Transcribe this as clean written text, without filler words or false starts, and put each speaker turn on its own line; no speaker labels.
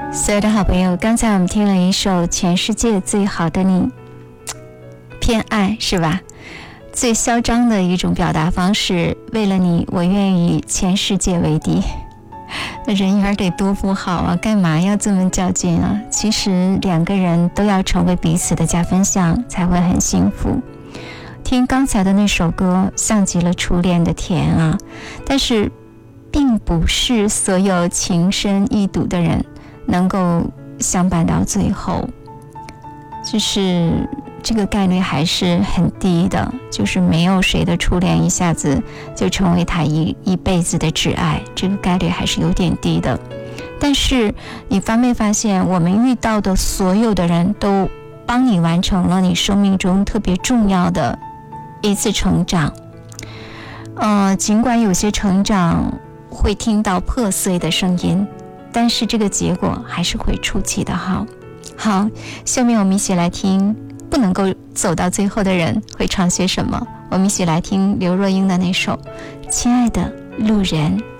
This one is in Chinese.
所有的好朋友，刚才我们听了一首《全世界最好的你》，偏爱是吧？最嚣张的一种表达方式，为了你，我愿与全世界为敌。人缘得多不好啊，干嘛要这么较劲啊？其实两个人都要成为彼此的加分项，才会很幸福。听刚才的那首歌，像极了初恋的甜啊，但是并不是所有情深意笃的人能够相伴到最后，就是这个概率还是很低的，就是没有谁的初恋一下子就成为他一辈子的挚爱，这个概率还是有点低的。但是你发没发现，我们遇到的所有的人都帮你完成了你生命中特别重要的一次成长。尽管有些成长会听到破碎的声音，但是这个结果还是会出奇的好。好，下面我们一起来听不能够走到最后的人会唱些什么。我们一起来听刘若英的那首《亲爱的路人》。